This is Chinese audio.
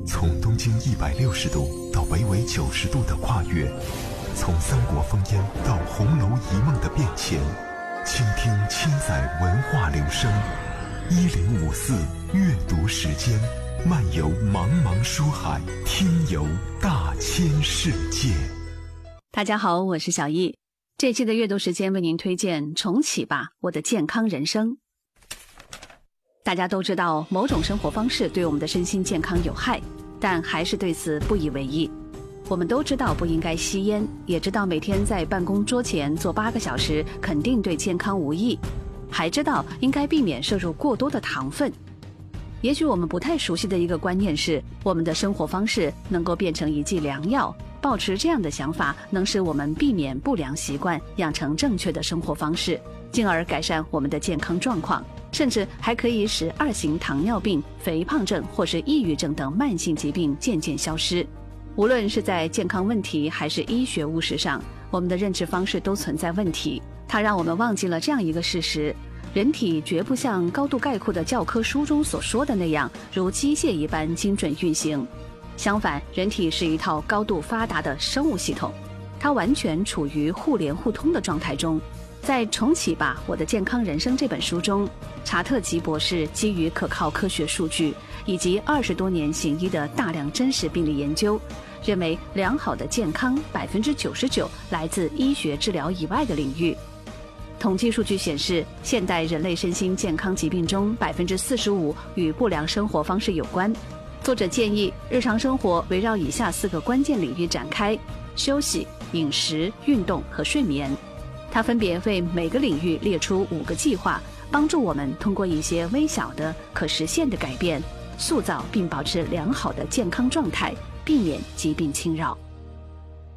从东经160度到北纬90度的跨越，从三国烽烟到红楼一梦的变迁，倾听千载文化流声。1054阅读时间，漫游茫茫书海，听游大千世界。 大家好，我是小易。这期的阅读时间为您推荐《重启吧，我的健康人生》。大家都知道，某种生活方式对我们的身心健康有害，但还是对此不以为意。我们都知道不应该吸烟，也知道每天在办公桌前坐8个小时肯定对健康无益，还知道应该避免摄入过多的糖分。也许我们不太熟悉的一个观念是，我们的生活方式能够变成一剂良药。抱持这样的想法，能使我们避免不良习惯，养成正确的生活方式，进而改善我们的健康状况，甚至还可以使2型糖尿病、肥胖症或是抑郁症等慢性疾病渐渐消失。无论是在健康问题还是医学务实上，我们的认知方式都存在问题。它让我们忘记了这样一个事实：人体绝不像高度概括的教科书中所说的那样，如机械一般精准运行。相反，人体是一套高度发达的生物系统，它完全处于互联互通的状态中。在《重启吧，我的健康人生》这本书中，查特吉博士基于可靠科学数据以及20多年行医的大量真实病例研究，认为良好的健康99%来自医学治疗以外的领域。统计数据显示，现代人类身心健康疾病中45%与不良生活方式有关。作者建议日常生活围绕以下4个关键领域展开：休息、饮食、运动和睡眠。他分别为每个领域列出5个计划，帮助我们通过一些微小的可实现的改变，塑造并保持良好的健康状态，避免疾病侵扰。